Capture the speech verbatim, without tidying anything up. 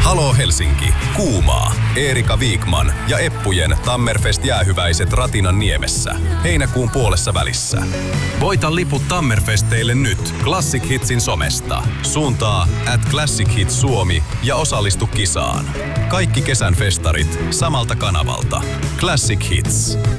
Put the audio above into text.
Halo Helsinki, Kuumaa, Eerika Wikman ja Eppujen Tammerfest-jäähyväiset Ratinan niemessä. Heinäkuun puolessa välissä. Voita liput Tammerfesteille nyt Classic Hitsin somesta. Suuntaa at Classic Hits Suomi ja osallistu kisaan. Kaikki kesän festarit samalta kanavalta. Classic Hits.